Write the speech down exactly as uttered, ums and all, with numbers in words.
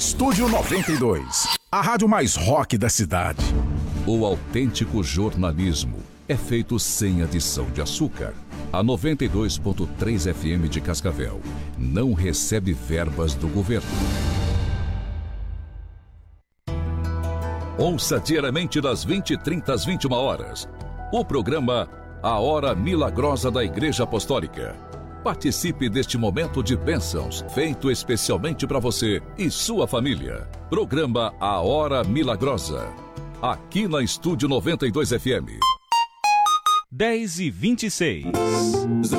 Estúdio noventa e dois, a rádio mais rock da cidade. O autêntico jornalismo é feito sem adição de açúcar. A noventa e dois ponto três F M de Cascavel não recebe verbas do governo. Ouça diariamente das vinte e trinta às vinte e uma horas. O programa A Hora Milagrosa da Igreja Apostólica. Participe deste momento de bênçãos, feito especialmente para você e sua família. Programa A Hora Milagrosa. Aqui na Estúdio noventa e dois F M. dez e vinte e seis.